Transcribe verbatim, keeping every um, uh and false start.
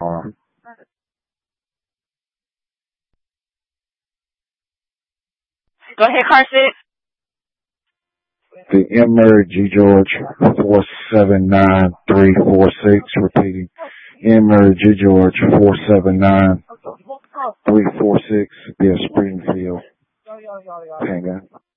R. Go ahead, car six. The M. Murray G. George four seven nine three four six. Repeating. M. Murray G. George four seven nine three four six. Yes, Springfield. Hang on.